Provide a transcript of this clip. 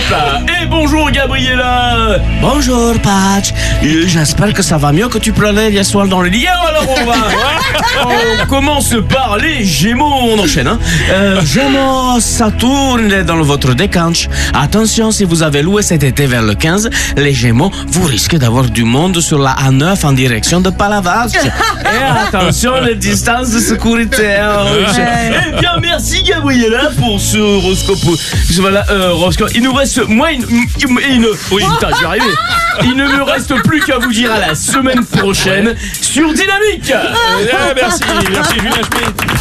Hop là. Et bonjour Gabriella. Bonjour Patch. J'espère que ça va mieux que tu pleurais hier soir dans le lit. Alors on commence par les Gémeaux. On enchaîne, hein. Gémeaux, Saturne dans votre décanche. Attention, si vous avez loué cet été vers le 15, les Gémeaux, vous risquez d'avoir du monde sur la A9 en direction de Palavas. Et attention, les distances de sécurité. Eh bien, merci Gabriella pour ce horoscope. Voilà, horoscope. Il nous reste oui, putain, j'y arrivé. Il ne me reste plus qu'à vous dire à la semaine prochaine sur Dynamique. Merci Julien Schmitt.